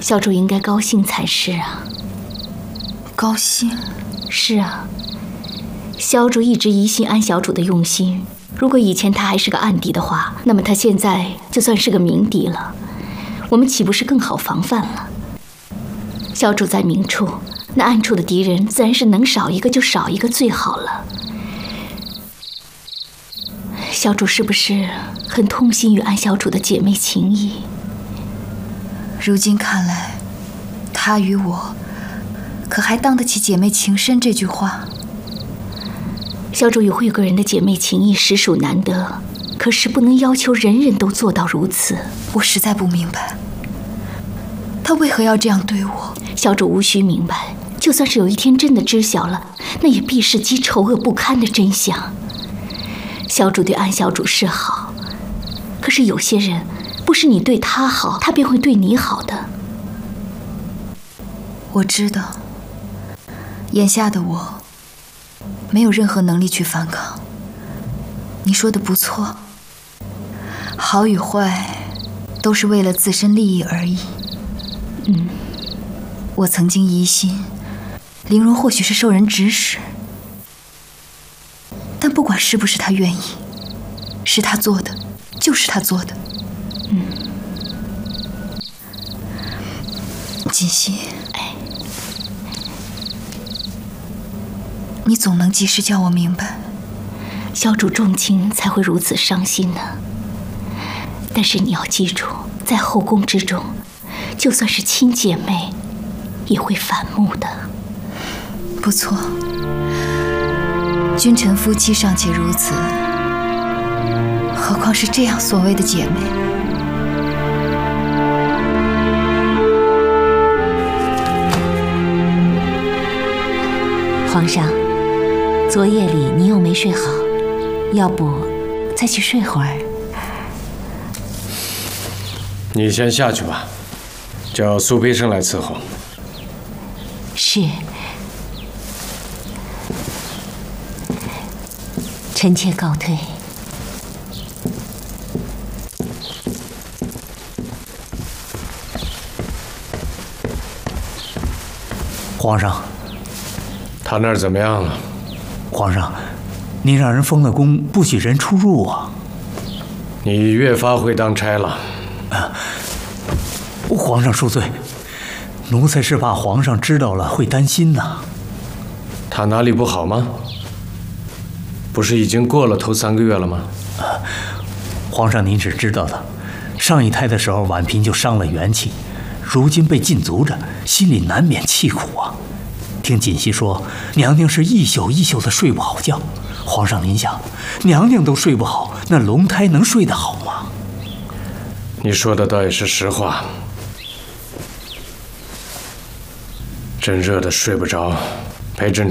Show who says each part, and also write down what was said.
Speaker 1: 小主应该高兴才是啊。
Speaker 2: 高兴？
Speaker 1: 是啊，小主一直疑心安小主的用心。如果以前他还是个暗敌的话，那么他现在就算是个明敌了，我们岂不是更好防范了？小主在明处，那暗处的敌人自然是能少一个就少一个最好了。小主是不是很痛心于安小主的姐妹情谊？
Speaker 2: 如今看来，她与我可还当得起姐妹情深这句话？
Speaker 1: 小主与慧贵人的姐妹情谊实属难得，可是不能要求人人都做到如此。
Speaker 2: 我实在不明白，她为何要这样对我？
Speaker 1: 小主无需明白，就算是有一天真的知晓了，那也必是极丑恶不堪的真相。小主对安小主是好，可是有些人不是你对他好，他便会对你好的。
Speaker 2: 我知道，眼下的我没有任何能力去反抗。你说的不错，好与坏都是为了自身利益而已。我曾经疑心玲珑或许是受人指使，但不管是不是他愿意，是他做的就是他做的。锦溪，你总能及时叫我明白。
Speaker 1: 小主重情才会如此伤心呢。但是你要记住，在后宫之中，就算是亲姐妹，也会反目的。
Speaker 2: 不错，君臣夫妻尚且如此，何况是这样所谓的姐妹？
Speaker 3: 皇上，昨夜里你又没睡好，要不再去睡会儿？
Speaker 4: 你先下去吧，叫苏培生来伺候。
Speaker 3: 是。臣妾告退。
Speaker 5: 皇上，
Speaker 4: 他那儿怎么样了？
Speaker 5: 皇上，您让人封了宫，不许人出入啊！
Speaker 4: 你越发会当差了。
Speaker 5: 皇上恕罪，奴才是怕皇上知道了会担心呐。
Speaker 4: 他哪里不好吗？不是已经过了头3个月了吗？
Speaker 5: 皇上您是知道的，上一胎的时候婉嫔就伤了元气，如今被禁足着，心里难免气苦啊。听锦溪说，娘娘是一宿一宿的睡不好觉。皇上您想，娘娘都睡不好，那龙胎能睡得好吗？
Speaker 4: 你说的倒也是实话。朕热得睡不着，陪朕